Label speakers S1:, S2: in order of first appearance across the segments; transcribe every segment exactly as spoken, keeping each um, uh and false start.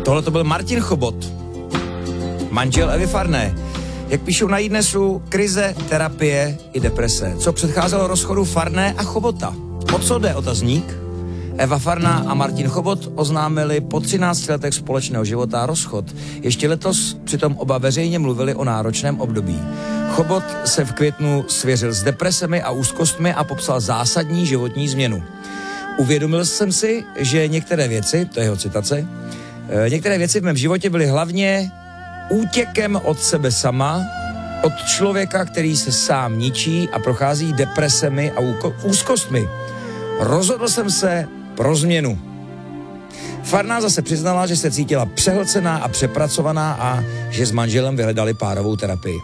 S1: Tohle to byl Martin Chobot, manžel Evy Farné. Jak píšou na iDnesu, krize, terapie i deprese. Co předcházelo rozchodu Farné a Chobota? O co jde, otazník? Eva Farná a Martin Chobot oznámili po třinácti letech společného života rozchod. Ještě letos přitom oba veřejně mluvili o náročném období. Chobot se v květnu svěřil s depresemi a úzkostmi a popsal zásadní životní změnu. Uvědomil jsem si, že některé věci, to je jeho citace, některé věci v mém životě byly hlavně útěkem od sebe sama, od člověka, který se sám ničí a prochází depresemi a úzkostmi. Rozhodl jsem se pro změnu. Farná zase přiznala, že se cítila přehlcená a přepracovaná a že s manželem vyhledali párovou terapii.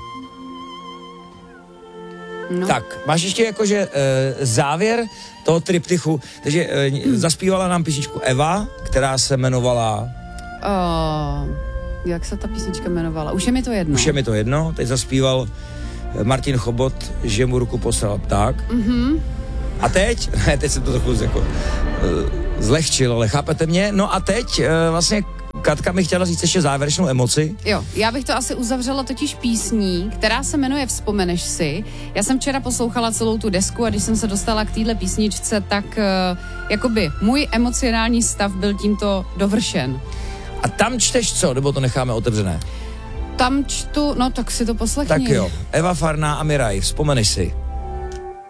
S1: No. Tak, máš ještě jakože e, závěr toho triptychu, takže e, hmm. zaspívala nám písničku Eva, která se jmenovala...
S2: Oh, jak se ta písnička jmenovala? Už je mi to jedno.
S1: Už je mi to jedno, teď zaspíval Martin Chobot, že mu ruku posral pták.
S2: Mhm.
S1: A teď, ne, teď jsem to trochu jako, uh, zlehčil, ale chápete mě? No a teď uh, vlastně Katka mi chtěla říct ještě závěrečnou emoci.
S2: Jo, já bych to asi uzavřela totiž písní, která se jmenuje Vzpomeneš si. Já jsem včera poslouchala celou tu desku a když jsem se dostala k téhle písničce, tak uh, jakoby můj emocionální stav byl tímto dovršen.
S1: A tam čteš co, nebo to necháme otevřené?
S2: Tam čtu, no tak si to poslechni.
S1: Tak jo, Eva Farná a Miraj, Vzpomeneš si.